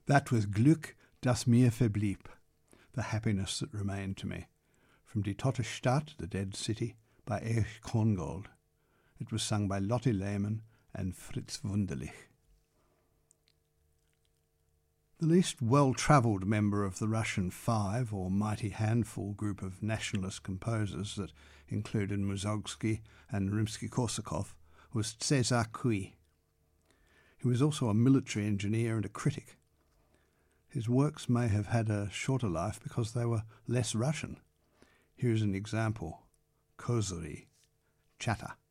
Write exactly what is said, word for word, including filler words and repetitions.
That was Glück, das mir verblieb, the happiness that remained to me, from Die Tote Stadt, the Dead City, by Erich Krongold. It was sung by Lotte Lehmann and Fritz Wunderlich. The least well-travelled member of the Russian Five, or Mighty Handful group of nationalist composers that included Mussorgsky and Rimsky-Korsakov, was César Cui. He was also a military engineer and a critic. His works may have had a shorter life because they were less Russian. Here's an example: Kozuri, Chatter.